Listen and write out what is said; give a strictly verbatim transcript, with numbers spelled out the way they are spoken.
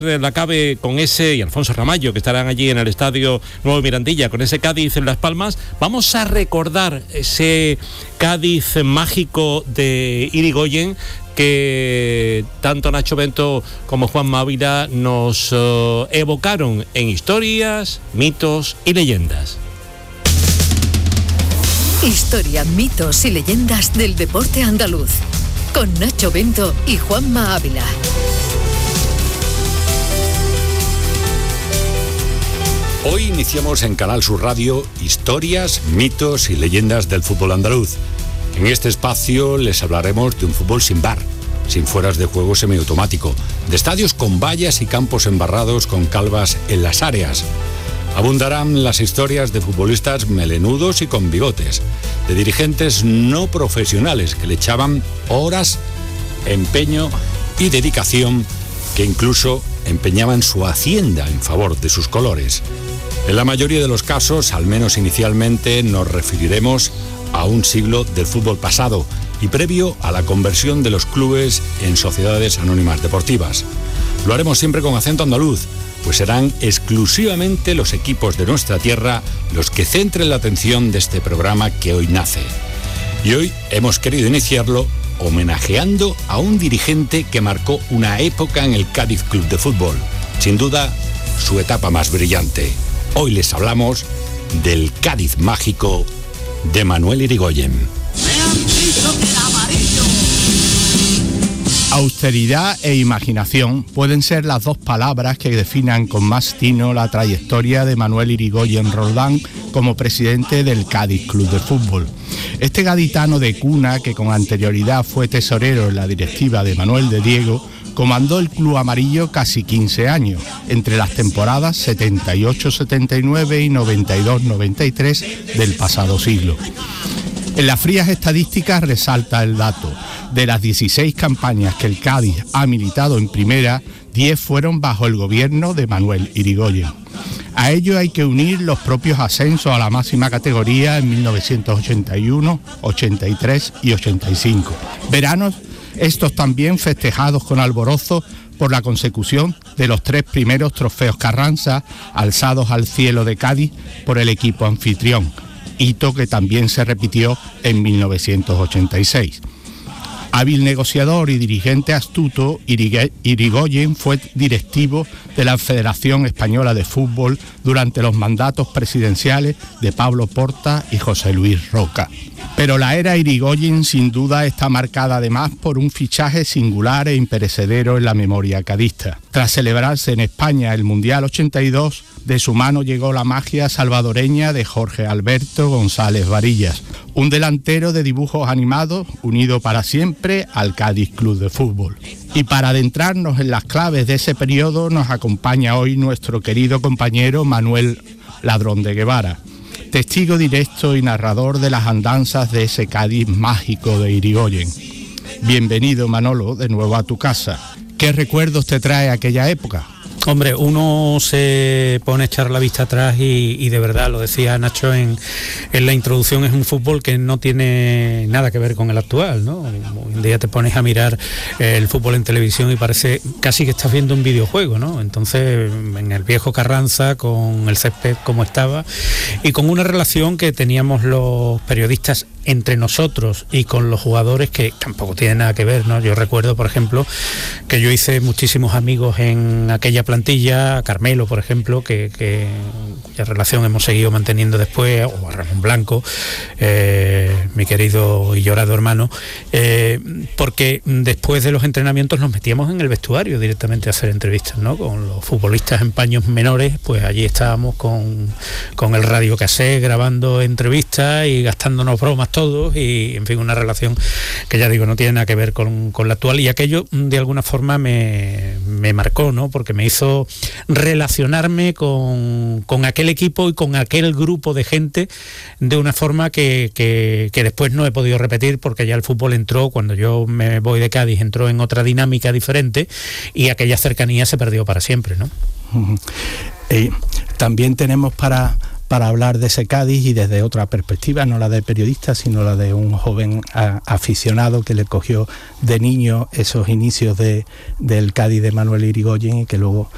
La cabe con ese, y Alfonso Ramallo, que estarán allí en el Estadio Nuevo Mirandilla, con ese Cádiz en Las Palmas. Vamos a recordar ese Cádiz mágico de Irigoyen que tanto Nacho Bento como Juanma Ávila nos uh, evocaron en historias, mitos y leyendas. Historia, mitos y leyendas del deporte andaluz, con Nacho Bento y Juanma Ávila. Hoy iniciamos en Canal Sur Radio historias, mitos y leyendas del fútbol andaluz. En este espacio les hablaremos de un fútbol sin V A R, sin fueras de juego semiautomático, de estadios con vallas y campos embarrados con calvas en las áreas. Abundarán las historias de futbolistas melenudos y con bigotes, de dirigentes no profesionales que le echaban horas, empeño y dedicación, que incluso empeñaban su hacienda en favor de sus colores. En la mayoría de los casos, al menos inicialmente, nos referiremos a un siglo del fútbol pasado y previo a la conversión de los clubes en sociedades anónimas deportivas. Lo haremos siempre con acento andaluz, pues serán exclusivamente los equipos de nuestra tierra los que centren la atención de este programa que hoy nace. Y hoy hemos querido iniciarlo homenajeando a un dirigente que marcó una época en el Cádiz Club de Fútbol, sin duda su etapa más brillante. Hoy les hablamos del Cádiz mágico de Manuel Irigoyen. Austeridad e imaginación pueden ser las dos palabras que definan con más tino la trayectoria de Manuel Irigoyen Roldán como presidente del Cádiz Club de Fútbol. Este gaditano de cuna, que con anterioridad fue tesorero en la directiva de Manuel de Diego, comandó el club amarillo casi quince años, entre las temporadas setenta y ocho setenta y nueve y noventa y dos noventa y tres del pasado siglo. En las frías estadísticas resalta el dato: de las dieciséis campañas que el Cádiz ha militado en primera, diez fueron bajo el gobierno de Manuel Irigoyen. A ello hay que unir los propios ascensos a la máxima categoría en mil novecientos ochenta y uno, ochenta y tres y ochenta y cinco. Veranos estos también festejados con alborozo por la consecución de los tres primeros trofeos Carranza, alzados al cielo de Cádiz por el equipo anfitrión, hito que también se repitió en mil novecientos ochenta y seis. Hábil negociador y dirigente astuto, Irigoyen fue directivo de la Federación Española de Fútbol durante los mandatos presidenciales de Pablo Porta y José Luis Roca. Pero la era Irigoyen sin duda está marcada además por un fichaje singular e imperecedero en la memoria cadista. Tras celebrarse en España el Mundial ochenta y dos, de su mano llegó la magia salvadoreña de Jorge Alberto González Varillas, un delantero de dibujos animados unido para siempre al Cádiz Club de Fútbol. Y para adentrarnos en las claves de ese periodo nos acompaña hoy nuestro querido compañero Manuel Ladrón de Guevara, testigo directo y narrador de las andanzas de ese Cádiz mágico de Irigoyen. Bienvenido, Manolo, de nuevo a tu casa. ¿Qué recuerdos te trae aquella época? Hombre, uno se pone a echar la vista atrás y, y de verdad, lo decía Nacho en, en la introducción, es un fútbol que no tiene nada que ver con el actual, ¿no? Un día te pones a mirar el fútbol en televisión y parece casi que estás viendo un videojuego, ¿no? Entonces, en el viejo Carranza, con el césped como estaba, y con una relación que teníamos los periodistas entre nosotros y con los jugadores que tampoco tiene nada que ver, ¿no? Yo recuerdo, por ejemplo, que yo hice muchísimos amigos en aquella plantilla, Carmelo, por ejemplo, que, que cuya relación hemos seguido manteniendo después, o a Ramón Blanco, eh, mi querido y llorado hermano, eh, porque después de los entrenamientos nos metíamos en el vestuario directamente a hacer entrevistas, ¿no? Con los futbolistas en paños menores, pues allí estábamos con, con el radio casé grabando entrevistas y gastándonos bromas todos, y en fin, una relación que ya digo no tiene nada que ver con, con la actual, y aquello de alguna forma me, me marcó, ¿no? Porque me hizo relacionarme con, con aquel equipo y con aquel grupo de gente de una forma que, que, que después no he podido repetir, porque ya el fútbol entró, cuando yo me voy de Cádiz, entró en otra dinámica diferente y aquella cercanía se perdió para siempre, ¿no? Uh-huh. Eh, también tenemos para para hablar de ese Cádiz y desde otra perspectiva, no la de periodista, sino la de un joven a, aficionado que le cogió de niño esos inicios de, del Cádiz de Manuel Irigoyen y que luego